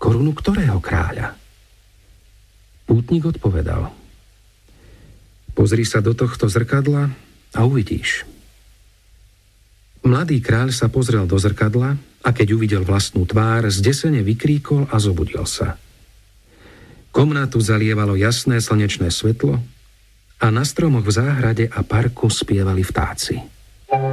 korunu ktorého kráľa? Pútnik odpovedal: pozri sa do tohto zrkadla a uvidíš. Mladý kráľ sa pozrel do zrkadla a keď uvidel vlastnú tvár, zdesene vykríkol a zobudil sa. Komnatu zalievalo jasné slnečné svetlo a na stromoch v záhrade a parku spievali vtáci.